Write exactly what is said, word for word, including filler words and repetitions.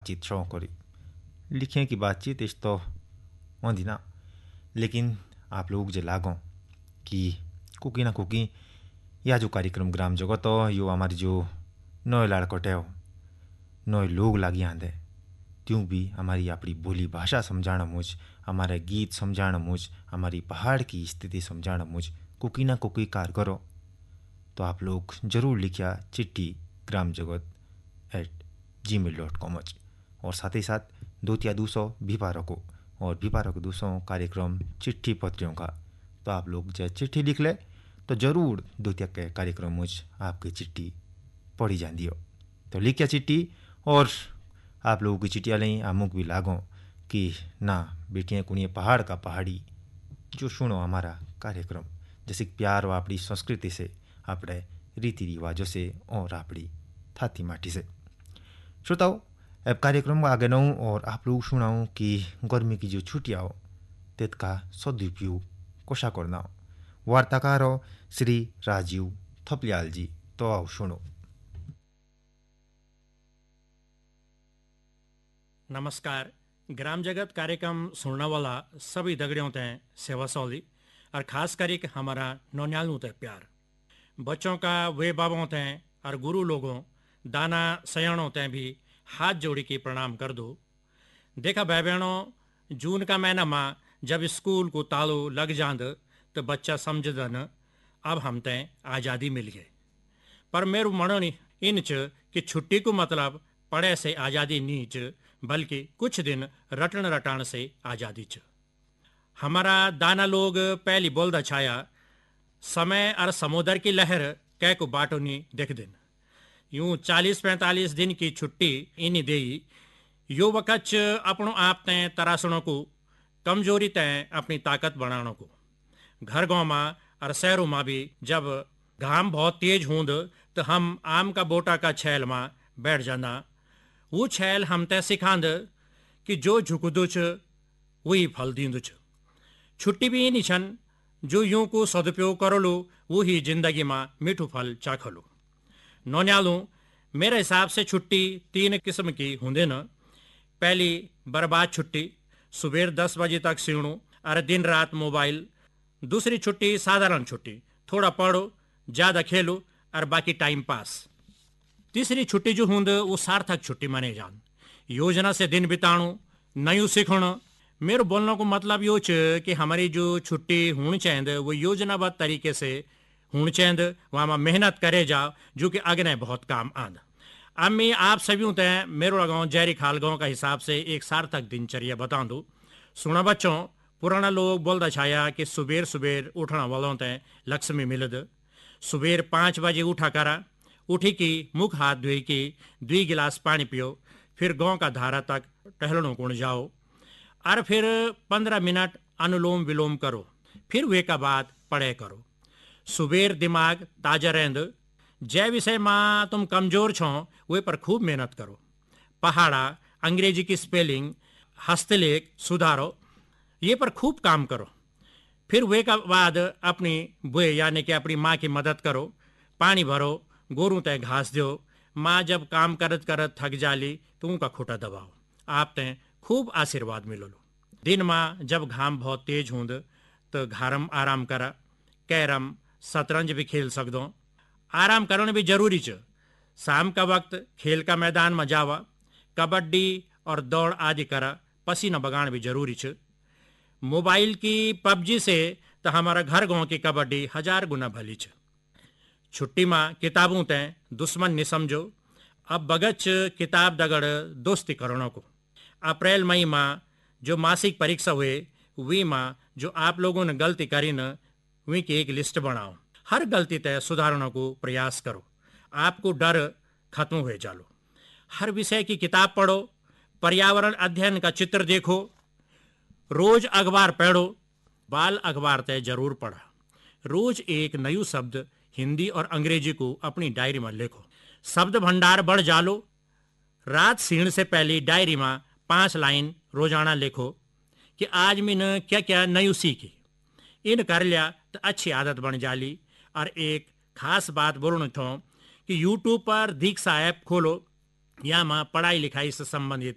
बातचीत शौक करी लिखे की बातचीत इस तो होंदी ना, लेकिन आप लोग जे लागों कि कुकी ना कुकी या जो कार्यक्रम ग्राम जगत हो यो हमारी जो नए लाड़कोटे हो नए लोग लागी आंदे त्यों भी हमारी अपनी बोली भाषा समझाना मुझ, हमारे गीत समझाना मुझ, हमारी पहाड़ की स्थिति समझाना मुझ कुकी ना कुकी कार करो तो आप लोग जरूर लिखिया चिट्ठी ग्राम जगत एट जी मेल डॉट कॉम और साथ ही साथ दो या दो सौ भिपा रखो और भिपा रखो दो सौ कार्यक्रम चिट्ठी पत्रियों का। तो आप लोग जब चिट्ठी लिख ले तो जरूर दो त्या के कार्यक्रम मुझ आपकी चिट्ठी पढ़ी जाती हो। तो लिखिया चिट्ठी और आप लोगों की चिट्ठियाँ लें अमुक भी लागों कि ना बेटियाँ कुड़ियाँ पहाड़ का पहाड़ी जो सुनो हमारा कार्यक्रम जैसे प्यार व अपनी संस्कृति से अपने रीति रिवाजों से और अपनी थाती माटी से। श्रोताओ अब कार्यक्रम आगे नऊ और आप लोग सुनाऊँ कि गर्मी की जो छुट्टियाँ हो तेका सदुपयोग कोशा करना हो। वार्ताकार हो श्री राजीव थपलियाल जी। तो आओ सुनो। नमस्कार। ग्राम जगत कार्यक्रम सुनने वाला सभी दगड़ियों ते सेवा सौली और खास करके हमारा नौनियालों ते प्यार। बच्चों का वे बाबों ते और गुरु लोगों दाना सयाणों ते भी हाथ जोड़ी के प्रणाम कर दो। देखा भाई बहनों, जून का महीना में जब स्कूल को तालो लग जांद तो बच्चा समझदन अब हम ते आज़ादी मिल गए। पर मेरू मनो इन च कि छुट्टी को मतलब पढ़े से आज़ादी नीच बल्कि कुछ दिन रटन रटान से आज़ादी च। हमारा दाना लोग पहली बोलदा छाया समय और समुद्र की लहर कै को बाटो नहीं देख दिन। यूं चालीस पैंतालीस दिन की छुट्टी इन्हीं दे यो वक़्त अपनों आप तें तरासणों को कमजोरी तें अपनी ताकत बनाने को। घर गाँव में और शहरों में भी जब घाम बहुत तेज होंद तो हम आम का बोटा का छैल में बैठ जाना। वो छैल हम ते सिखांद कि जो झुकदो च वही फल दींदो च। छुट्टी भी इन्हीं छन जो यूं को सदुपयोग करो लो वही जिंदगी में मीठू फल चाखो लो। नौनियालों, मेरे हिसाब से छुट्टी तीन किस्म की होंदे न। पहली बर्बाद छुट्टी, सुबह दस बजे तक सीणु और दिन रात मोबाइल। दूसरी छुट्टी साधारण छुट्टी, थोड़ा पढ़ो ज्यादा खेलो और बाकी टाइम पास। तीसरी छुट्टी जो होंद वो सार्थक छुट्टी माने जान, योजना से दिन बिताणु नयू सीखण। मेरे बोलने को मतलब यो च कि हमारी जो छुट्टी होनी चाहिए वो योजनाबद्ध तरीके से होनी चाहिए, वहाँ में मेहनत करे जाओ जो कि अगने बहुत काम आंद। अब मैं आप सभी तय मेरो गाँव जैरी खाल गाँव का हिसाब से एक सार्थक दिनचर्या बता दूँ। सुना बच्चों, पुराना लोग बोलता छाया कि सुबेर सुबेर उठना वालों तय लक्ष्मी मिलद। सुबेर पाँच बजे उठा करा, उठी की मुख हाथ धोई की दुई गिलास पानी पियो, फिर गाँव का धारा तक टहलनों को जाओ और फिर पंद्रह मिनट अनुलोम विलोम करो, फिर वे का बाद पढ़े करो। सुबेर दिमाग ताजा रहंद। जय विषय में तुम कमजोर छो वे पर खूब मेहनत करो। पहाड़ा, अंग्रेजी की स्पेलिंग, हस्तलेख सुधारो, ये पर खूब काम करो। फिर वे का बाद अपनी बुए यानी कि अपनी माँ की मदद करो, पानी भरो, गोरू तय घास दो। माँ जब काम करत करत थक जाली तो उनका खूटा दबाओ, आप तय खूब आशीर्वाद मिलो लो। दिन में जब घाम बहुत तेज होंद तो घरम आराम करा, कैरम शतरंज भी खेल सकदो। आराम करना भी जरूरी च। शाम का वक्त खेल का मैदान में जावा, कबड्डी और दौड़ आदि करा, पसीना बगान भी जरूरी च। मोबाइल की पबजी से तो हमारा घर गाँव की कबड्डी हजार गुना भली च। छुट्टी में किताबों तय दुश्मन नहीं समझो, अब बगच किताब दगड़ दोस्ती करणों को। अप्रैल मई में जो मासिक परीक्षा हुए वी में जो आप लोगों ने गलती करी न वी की एक लिस्ट बनाओ। हर गलती तय सुधारने को प्रयास करो, आपको डर खत्म हो जालो। हर विषय की किताब पढ़ो, पर्यावरण अध्ययन का चित्र देखो, रोज अखबार पढ़ो। बाल अखबार तय जरूर पढ़ा। रोज एक नयू शब्द हिंदी और अंग्रेजी को अपनी डायरी में लिखो, शब्द भंडार बढ़ जालो। रात सीण से पहले डायरी में पांच लाइन रोजाना लिखो कि आज मैंने क्या क्या नयू सीखी। इन कर लिया तो अच्छी आदत बन जाली। और एक खास बात बोलना था कि यूट्यूब पर दीक्षा ऐप खोलो, या में पढ़ाई लिखाई से संबंधित